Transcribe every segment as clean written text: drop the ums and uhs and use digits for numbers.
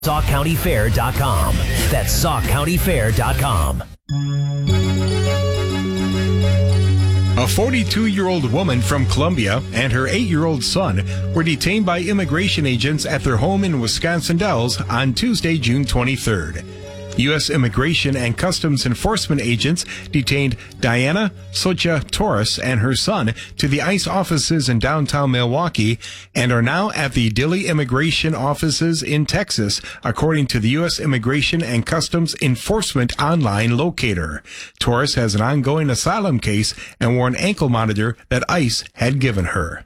SaukCountyFair.com. That's SaukCountyFair.com. A 42-year-old woman from Columbia and her 8-year-old son were detained by immigration agents at their home in Wisconsin Dells on Tuesday, June 23rd. U.S. Immigration and Customs Enforcement agents detained Diana Socha Torres and her son to the ICE offices in downtown Milwaukee and are now at the Dilley Immigration offices in Texas, according to the U.S. Immigration and Customs Enforcement online locator. Torres has an ongoing asylum case and wore an ankle monitor that ICE had given her.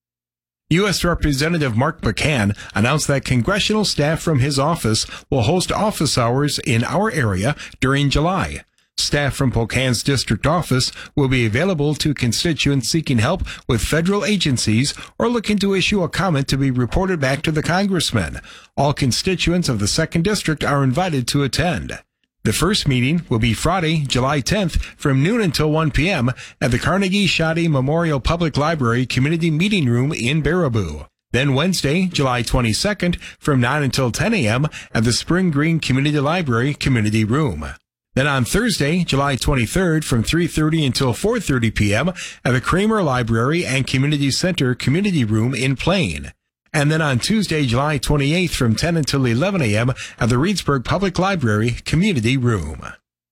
U.S. Representative Mark McCann announced that congressional staff from his office will host office hours in our area during July. Staff from McCann's district office will be available to constituents seeking help with federal agencies or looking to issue a comment to be reported back to the congressman. All constituents of the 2nd District are invited to attend. The first meeting will be Friday, July 10th from noon until 1 p.m. at the Carnegie Shoddy Memorial Public Library Community Meeting Room in Baraboo. Then Wednesday, July 22nd from 9 until 10 a.m. at the Spring Green Community Library Community Room. Then on Thursday, July 23rd from 3:30 until 4:30 p.m. at the Kramer Library and Community Center Community Room in Plain. And then on Tuesday, July 28th from 10 until 11 a.m. at the Reedsburg Public Library Community Room.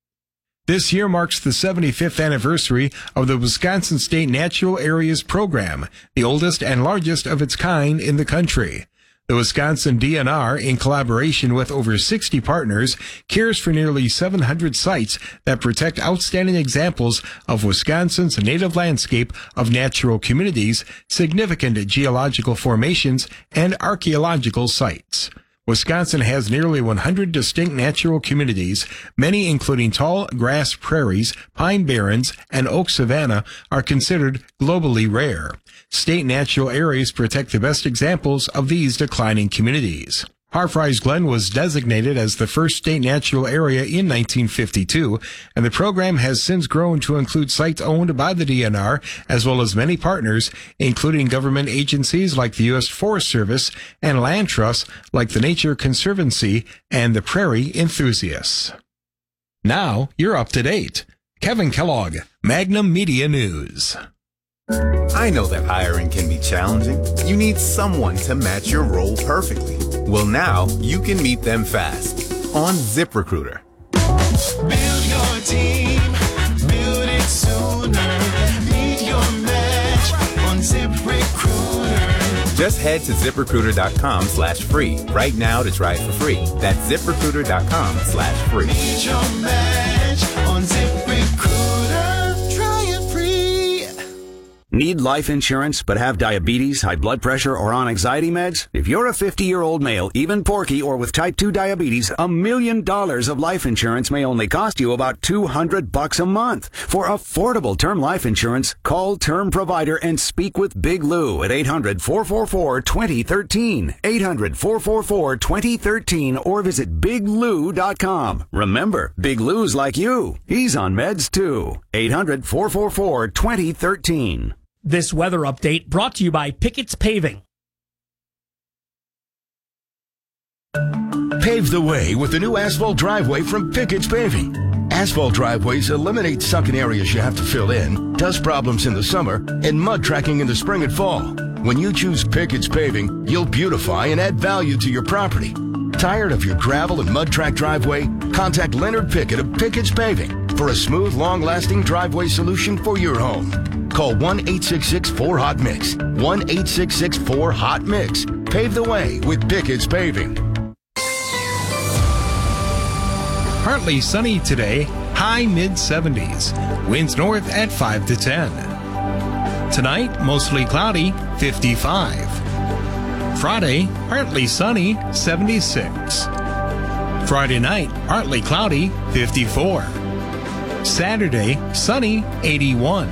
This year marks the 75th anniversary of the Wisconsin State Natural Areas Program, the oldest and largest of its kind in the country. The Wisconsin DNR, in collaboration with over 60 partners, cares for nearly 700 sites that protect outstanding examples of Wisconsin's native landscape of natural communities, significant geological formations, and archaeological sites. Wisconsin has nearly 100 distinct natural communities. Many, including tall grass prairies, pine barrens, and oak savanna, are considered globally rare. State natural areas protect the best examples of these declining communities. Harfries Glen was designated as the first state natural area in 1952, and the program has since grown to include sites owned by the DNR, as well as many partners, including government agencies like the U.S. Forest Service and land trusts like the Nature Conservancy and the Prairie Enthusiasts. Now, you're up to date. Kevin Kellogg, Magnum Media News. I know that hiring can be challenging. You need someone to match your role perfectly. Well, now you can meet them fast on ZipRecruiter. Build your team, build it sooner. Meet your match on ZipRecruiter. Just head to ZipRecruiter.com/free right now to try it for free. That's ZipRecruiter.com/free. Meet your match on ZipRecruiter. Try it free. Need life insurance but have diabetes, high blood pressure, or on anxiety meds? If you're a 50-year-old male, even porky, or with type 2 diabetes, $1 million of life insurance may only cost you about $200 a month. For affordable term life insurance, call Term Provider and speak with Big Lou at 800-444-2013. 800-444-2013 or visit biglou.com. Remember, Big Lou's like you. He's on meds too. 800-444-2013. This weather update brought to you by Pickett's Paving. Pave the way with the new asphalt driveway from Pickett's Paving. Asphalt driveways eliminate sunken areas you have to fill in, dust problems in the summer, and mud tracking in the spring and fall. When you choose Pickett's Paving, you'll beautify and add value to your property. Tired of your gravel and mud track driveway? Contact Leonard Pickett of Pickett's Paving for a smooth, long-lasting driveway solution for your home. Call 1-866-4-HOT-MIX. 1-866-4-HOT-MIX. Pave the way with Pickett's Paving. Partly sunny today, high mid-70s. Winds north at 5 to 10. Tonight, mostly cloudy, 55. Friday, partly sunny, 76. Friday night, partly cloudy, 54. Saturday, sunny, 81.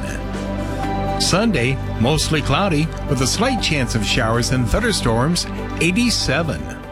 Sunday, mostly cloudy with a slight chance of showers and thunderstorms, 87.